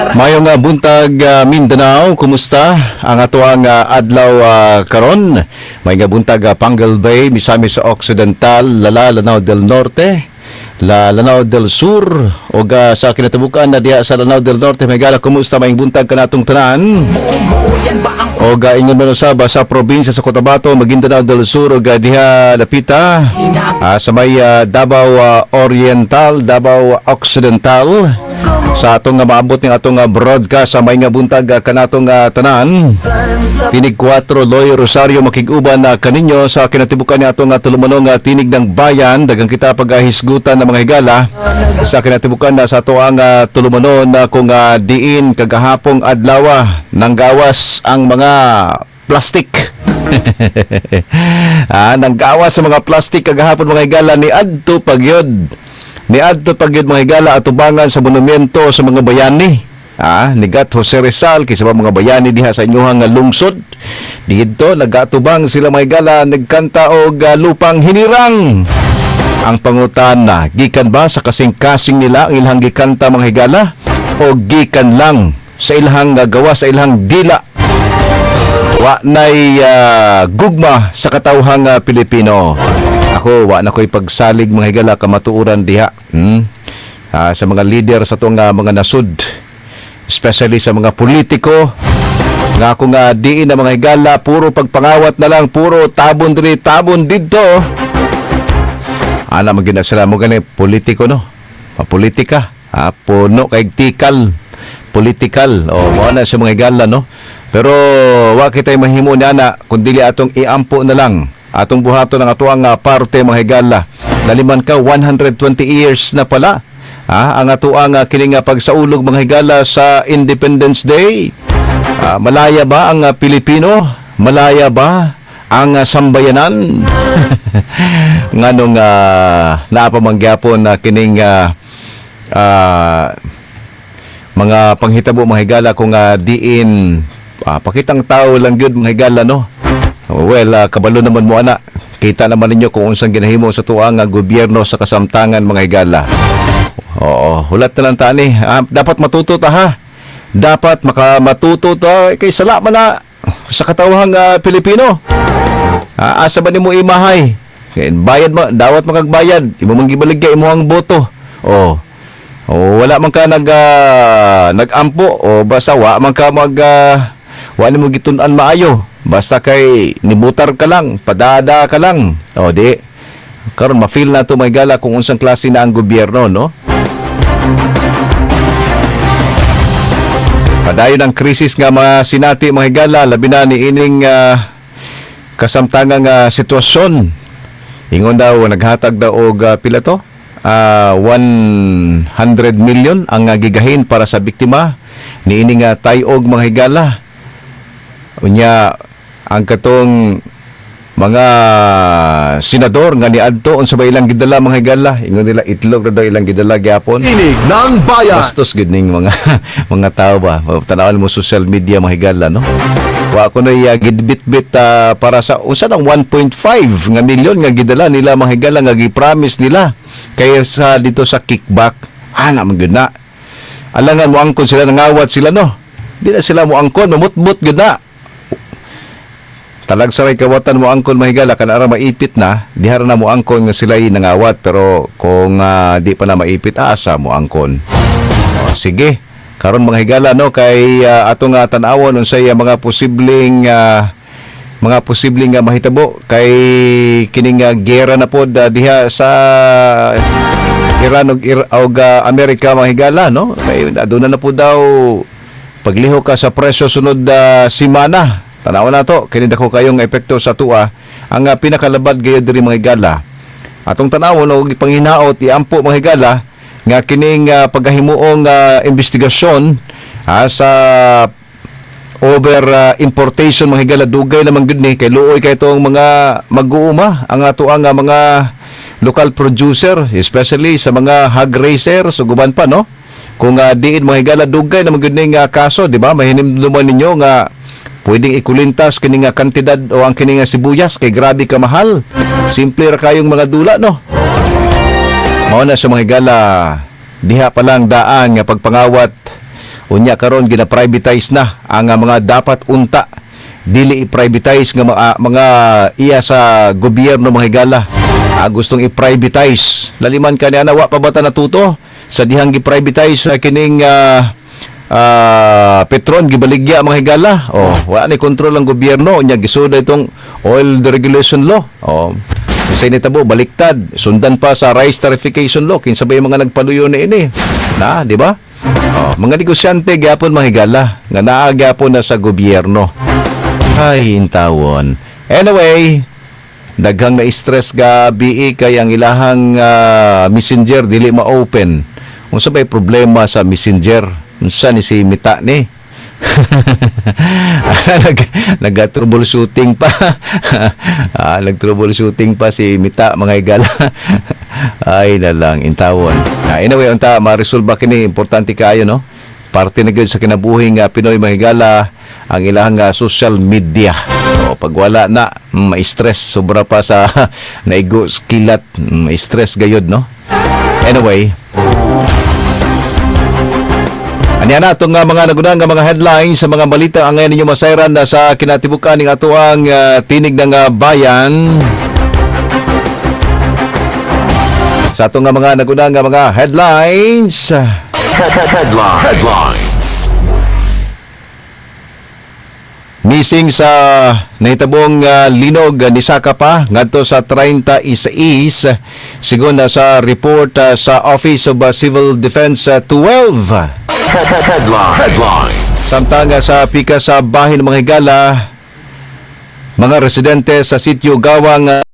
Mayong buntag Mindanao, kumusta ang atuang adlaw karon? May nga buntag Pangal Bay, Misamis Occidental, Lanao del Norte, Lanao del Sur, o sa kinatabukan na diha sa Lanao del Norte. May gala, kumusta mayong buntag kanatong tanan? O ingon man usaba sa probinsya sa Cotabato, Maguindanao del Sur, o diha lapita sa may Davao Oriental, Davao Occidental. Sa atong maabot ng atong broadcast sa may nga buntag kanatong tanan, tinig 4 Loy Rosario makig-uban na kaninyo sa kinatibukan ni atong tulumanong tinig ng bayan. Dagang kita paghisgutan ng mga higala sa kinatibukan na sa ato ang tulumanon kung diin kagahapong adlaw nang gawas ang mga plastik. Nanggawas sa mga plastik kagahapon mga higala ni adto pagyod. Niadto pagyud mga higala atubangan sa monumento sa mga bayani. Nigat Jose Rizal kaysa mga bayani diha sa inyohang lungsod. Dito nagatubang sila mga higala nagkanta og lupang hinirang. Ang pangutana, gikan ba sa kasing-kasing nila ang ilang gikanta mga higala o gikan lang sa ilang gawa sa ilang dila? Wa nay gugma sa katawhang Pilipino. Ako, wa na ko'y pagsalig mga higala kamatuuran diha. Sa mga leader sa itong mga nasud, especially sa mga politiko, nga kung diin na mga higala, puro pagpangawat na lang, puro tabon diri, tabon dito. Magina sila mo gani, politiko no? Politika, puno kay tikal, politikal, mga na sa mga higala no? Pero, wa kita'y mahimo niya na, kundi atong iampo na lang atong buhato ng atuang parte mga higala. Naliman ka 120 years na pala ang atuang kining pagsaulog mga higala sa Independence Day. Malaya ba ang Pilipino? Malaya ba ang sambayanan? Nganong naapamangyapon na kining mga panghitabo mga higala kung diin pakitang tao lang yun mga higala no? Well, kabalo naman mo ana. Kita naman ninyo kung unsang ginahimo sa tuang gobyerno sa kasamtangan mga higala. Oo, hulat na lang tani. Dapat matuto ta ha. Dapat matuto ta kay sala man na sa katawhang Pilipino. Asa ba nimo imahay? Kay bayad mo, dawat makagbayad. Imo man gibaligya imong boto. Wala man ka nagampo o basta wa man ka wa nimo gitun-an maayo. Basta kay nibutar ka lang, padada ka lang. Di. Karon ma-feel na to may gala kung unsang klase na ang gobyerno, no? Padayon ang krisis nga mga sinati mga higala, labi na ni ining kasamtangang sitwasyon. Ingon daw, naghatag daw og pila to? 100 million ang gigahin para sa biktima ni ining tayog mga higala. Unya ang katong mga senador nga niadto unsa ba ilang gidala mga higala, ingon nila itlog ra daw ilang gidala gyapon. Tinig ng bayan. Bastos gud ning mga tao ba. Tanawan mo social media mga higala no. Wa ko na gidbit-bit para sa unsa nang 1.5 nga milyon nga gidala nila mga higala nga gi-promise nila kay sa dito sa kickback. Man gud na. Alangan mo angkon sila nangawat sila no. Di na sila mo angkon, mamutbot gud na. Talag saray kawatan mo angkon mahigala kanara maipit na dihara na mo angkon nga sila'y nangawat pero kung di pa na maipit asa mo angkon. Sige karon mga higala no kay atong tan-awon unsay mga posibleng mahitabo kay kining giyera na pod diha sa Iran ug Amerika mga higala no kay aduna na po daw pagliho ka sa presyo sunod semana. Tanawan na to, kinidako kayong epekto sa tuwa. Ang pinakalabad gayud diri mga higala. Atong tanawon og ipanghinaot iampo mga higala nga kining paghahimuong investigasyon sa over importation mga higala dugay naman gud ni kay luoy kay itong mga mag-uuma ang ato ang mga local producer, especially sa mga hog racer suguban pa no. Kung diin mga higala dugay naman gud ning kaso, di ba? Mahinimduman ninyo nga pwedeng ikulintas kining kantidad o ang kining sibuyas kay grabe ka mahal. Simple ra kayong mga dula no. Mao na sa mga higala diha pa lang daan nga pagpangawat Unya karon gina-privatize na ang mga dapat unta dili i-privatize nga mga iya sa gobyerno mga higala. Gustong i-privatize. Laliman kaniya na wa pa bata natuto sa dihang gi-privatize kining Petron gibaligya mga higala. Wala ni kontrol ang gobyerno unya gisuda itong oil deregulation law. Sa initabo baliktad, sundan pa sa rice tarification law kinsabay mga nagpaluyo na ini. Na, di ba? Mga negosyante gyapon mga higala nga naa gyapon na sa gobyerno. Ay, intawon. Anyway, daghang na stress gabi kay ang ilahang messenger dili ma-open. Unsa bay problema sa messenger? Unsa ni si Mita ni? Nag-troubleshooting pa. Nag-troubleshooting pa si Mita mga higala. Ay na lang intawon. Anyway, unta ma-resolve kini importante kaayo no. Parte na gyud sa kinabuhi nga Pinoy mga higala ang ilang social media. Pag wala na, ma-stress sobra pa sa naigo kilat, ma-stress gayud no. Anyway, anya na itong mga nagunang mga headlines sa mga balita ang ngayon ninyo masayran na sa kinatibukan ng atuang tinig ng bayan. Sa itong mga nagunang mga headlines. Headlines. Missing sa nahitabong linog ni Saka pa ngadto sa 36 sigon na sa report sa Office of Civil Defense 12. Headlines. Samtang sa pika sa bahin mga higala, mga residente sa sitio Gawang